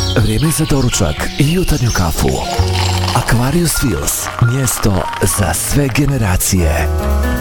Vrijeme za doručak i jutarnju kafu. Aquarius Wheels, mjesto za sve generacije.